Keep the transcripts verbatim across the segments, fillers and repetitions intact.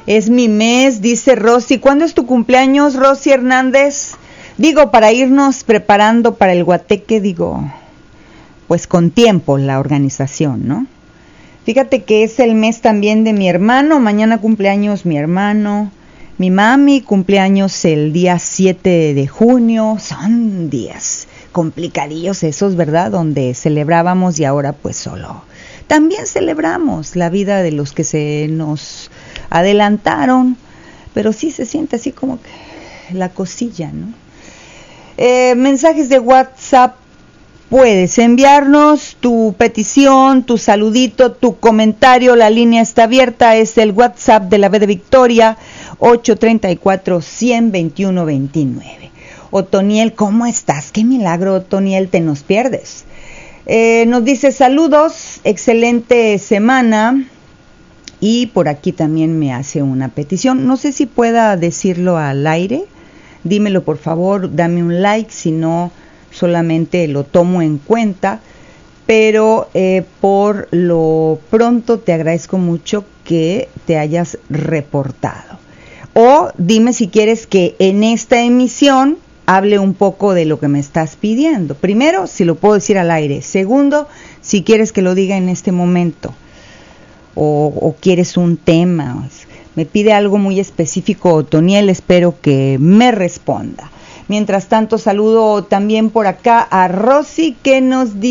Es mi mes, dice Rosy. ¿Cuándo es tu cumpleaños, Rosy Hernández? Digo, para irnos preparando para el guateque, digo, pues con tiempo la organización, ¿no? Fíjate que es el mes también de mi hermano. Mañana cumpleaños mi hermano. Mi mami cumpleaños el día siete de junio. Son días complicadillos esos, ¿verdad? Donde celebrábamos y ahora pues solo. También celebramos la vida de los que se nos adelantaron, pero sí se siente así como que la cosilla, ¿no? Eh, mensajes de WhatsApp. Puedes enviarnos tu petición, tu saludito, tu comentario. La línea está abierta. Es el WhatsApp de la B de Victoria, ocho tres cuatro, uno cero dos uno dos nueve. Otoniel, ¿cómo estás? Qué milagro, Otoniel, te nos pierdes. Eh, nos dice saludos, excelente semana. Y por aquí también me hace una petición. No sé si pueda decirlo al aire. Dímelo por favor, dame un like, si no solamente lo tomo en cuenta, pero eh, por lo pronto te agradezco mucho que te hayas reportado. O dime si quieres que en esta emisión hable un poco de lo que me estás pidiendo. Primero, si lo puedo decir al aire. Segundo, si quieres que lo diga en este momento. O, o quieres un tema. Me pide algo muy específico, Otoniel, espero que me responda. Mientras tanto, saludo también por acá a Rosy, que nos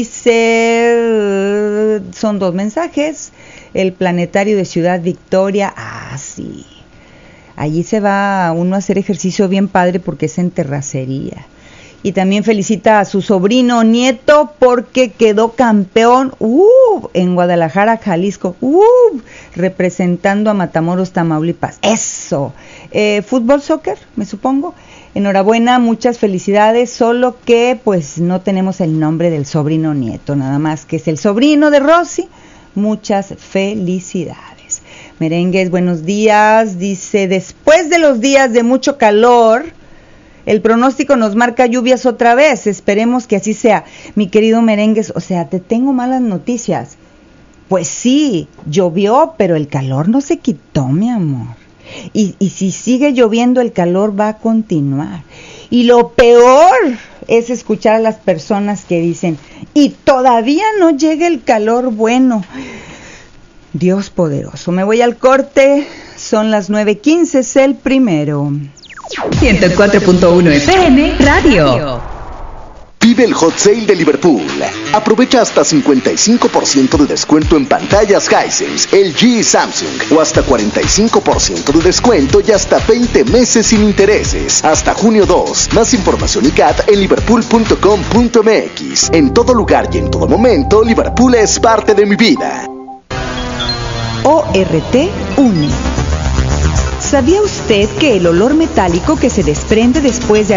dice, son dos mensajes, el planetario de Ciudad Victoria. Ah, sí, allí se va uno a hacer ejercicio bien padre porque es en terracería. Y también felicita a su sobrino nieto porque quedó campeón uh, en Guadalajara, Jalisco, uh, representando a Matamoros, Tamaulipas. Eso, eh, fútbol, soccer, me supongo. Enhorabuena, muchas felicidades, solo que pues no tenemos el nombre del sobrino nieto, nada más que es el sobrino de Rosy. Muchas felicidades. Merengues, buenos días. Dice, después de los días de mucho calor, el pronóstico nos marca lluvias otra vez. Esperemos que así sea. Mi querido Merengues, o sea, te tengo malas noticias. Pues sí, llovió, pero el calor no se quitó, mi amor. Y, y si sigue lloviendo, el calor va a continuar. Y lo peor es escuchar a las personas que dicen, y todavía no llega el calor bueno. Dios poderoso. Me voy al corte, son las nueve quince, es el primero. ciento cuatro punto uno F M Radio. Vive el Hot Sale de Liverpool. Aprovecha hasta cincuenta y cinco por ciento de descuento en pantallas Hisense, L G y Samsung, o hasta cuarenta y cinco por ciento de descuento y hasta veinte meses sin intereses. Hasta junio dos. Más información y C A T en liverpool punto com punto m x. En todo lugar y en todo momento, Liverpool es parte de mi vida. O R T une. ¿Sabía usted que el olor metálico que se desprende después de